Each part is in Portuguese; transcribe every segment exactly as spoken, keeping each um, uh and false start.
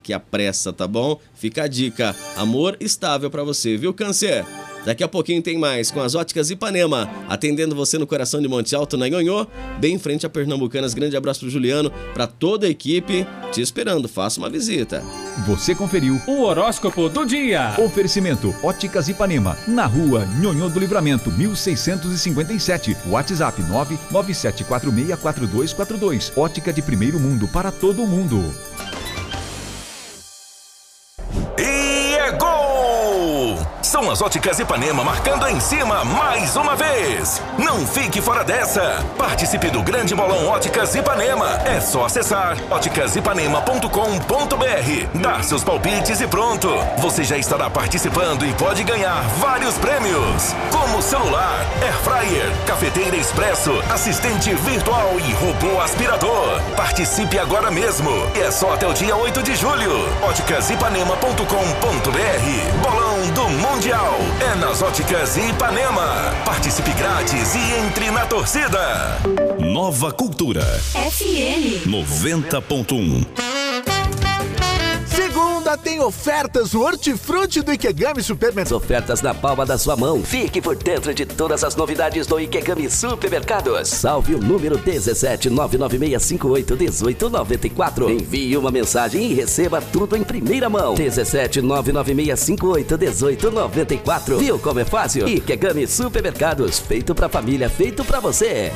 que apressa, tá bom? Fica a dica, amor estável pra você, viu, Câncer? Daqui a pouquinho tem mais com as Óticas Ipanema, atendendo você no coração de Monte Alto, na Nhonhô, bem em frente a Pernambucanas. Grande abraço pro Juliano, pra toda a equipe, te esperando, faça uma visita. Você conferiu o horóscopo do dia. Oferecimento Óticas Ipanema, na rua Nhonhô do Livramento, mil seiscentos e cinquenta e sete. WhatsApp nove nove sete quatro seis quatro dois quatro dois. Ótica de primeiro mundo para todo mundo. E é gol! São as Óticas Ipanema marcando em cima mais uma vez. Não fique fora dessa. Participe do grande bolão Óticas Ipanema. É só acessar óticas ipanema ponto com ponto br, dar seus palpites e pronto. Você já estará participando e pode ganhar vários prêmios, como celular, air fryer, cafeteira expresso, assistente virtual e robô aspirador. Participe agora mesmo. É só até o dia oito de julho. óticas ipanema ponto com ponto br. Bolão do Mundial é nas Óticas Ipanema. Participe grátis e entre na torcida. Nova Cultura F M noventa ponto um. Segunda tem ofertas no Hortifruti do Ikegami Supermercados. Ofertas na palma da sua mão. Fique por dentro de todas as novidades do Ikegami Supermercados. Salve o número dezessete nove nove seis cinco oito um oito nove quatro. Envie uma mensagem e receba tudo em primeira mão. dezessete nove nove seis cinco oito um oito nove quatro. Viu como é fácil? Ikegami Supermercados. Feito pra família, feito pra você.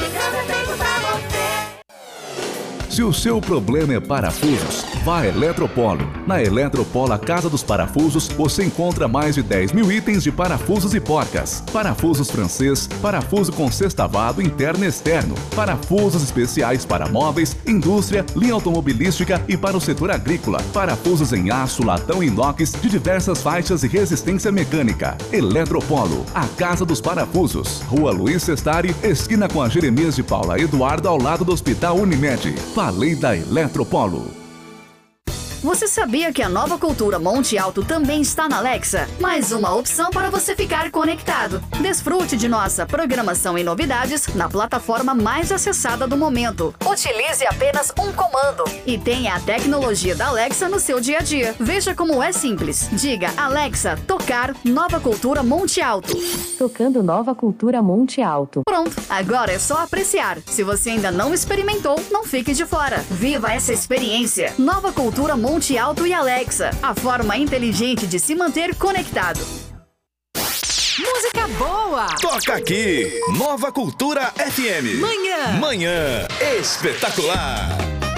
Se o seu problema é parafusos, vá a Eletropolo. Na Eletropolo, a Casa dos Parafusos, você encontra mais de dez mil itens de parafusos e porcas. Parafusos francês, parafuso com sextavado interno e externo, parafusos especiais para móveis, indústria, linha automobilística e para o setor agrícola. Parafusos em aço, latão e inox de diversas faixas e resistência mecânica. Eletropolo, a Casa dos Parafusos. Rua Luiz Sestari, esquina com a Jeremias de Paula Eduardo, ao lado do Hospital Unimed. Falei da Eletropolo. Você sabia que a Nova Cultura Monte Alto também está na Alexa? Mais uma opção para você ficar conectado. Desfrute de nossa programação e novidades na plataforma mais acessada do momento. Utilize apenas um comando e tenha a tecnologia da Alexa no seu dia a dia. Veja como é simples. Diga, Alexa, tocar Nova Cultura Monte Alto. Tocando Nova Cultura Monte Alto. Pronto, agora é só apreciar. Se você ainda não experimentou, não fique de fora. Viva essa experiência. Nova Cultura Monte Monte Alto e Alexa, a forma inteligente de se manter conectado. Música boa! Toca aqui, Nova Cultura F M. Manhã. Manhã espetacular.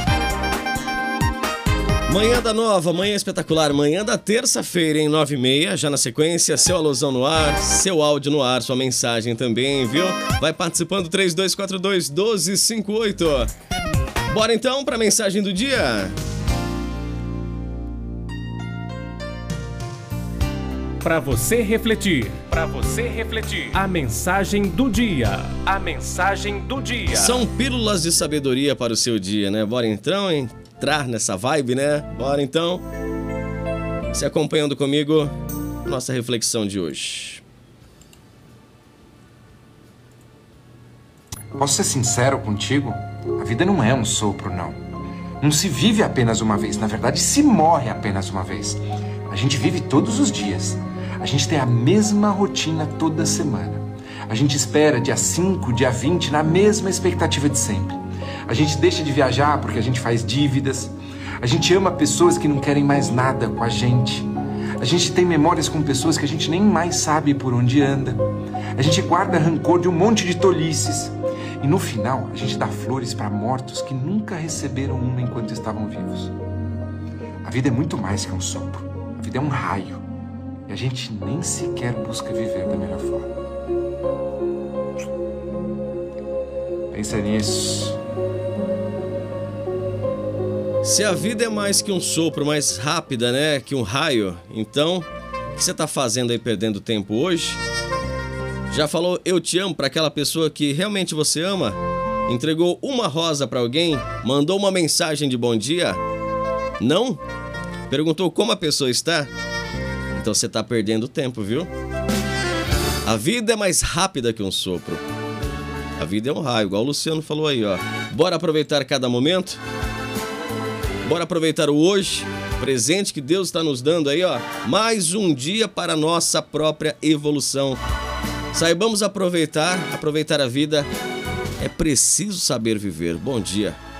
Manhã da Nova, manhã espetacular, manhã da terça-feira, em nove e meia, já na sequência, seu alusão no ar, seu áudio no ar, sua mensagem também, viu? Vai participando, três dois quatro dois, um dois cinco oito. Bora então pra mensagem do dia. Para você refletir, para você refletir, a mensagem do dia, a mensagem do dia. São pílulas de sabedoria para o seu dia, né? Bora então entrar nessa vibe, né? Bora então. Se acompanhando comigo, nossa reflexão de hoje. Posso ser sincero contigo? A vida não é um sopro, não. Não se vive apenas uma vez, na verdade se morre apenas uma vez. A gente vive todos os dias. A gente tem a mesma rotina toda semana. A gente espera dia cinco, dia vinte, na mesma expectativa de sempre. A gente deixa de viajar porque a gente faz dívidas. A gente ama pessoas que não querem mais nada com a gente. A gente tem memórias com pessoas que a gente nem mais sabe por onde anda. A gente guarda rancor de um monte de tolices. E no final, a gente dá flores para mortos que nunca receberam uma enquanto estavam vivos. A vida é muito mais que um sopro. A vida é um raio. E a gente nem sequer busca viver da melhor forma. Pensa nisso. Se a vida é mais que um sopro, mais rápida, né, que um raio, então, o que você tá fazendo aí perdendo tempo hoje? Já falou eu te amo para aquela pessoa que realmente você ama? Entregou uma rosa para alguém? Mandou uma mensagem de bom dia? Não? Perguntou como a pessoa está? Então você tá perdendo tempo, viu? A vida é mais rápida que um sopro. A vida é um raio, igual o Luciano falou aí, ó. Bora aproveitar cada momento? Bora aproveitar o hoje? Presente que Deus está nos dando aí, ó. Mais um dia para a nossa própria evolução. Saibamos aproveitar, aproveitar a vida. É preciso saber viver. Bom dia.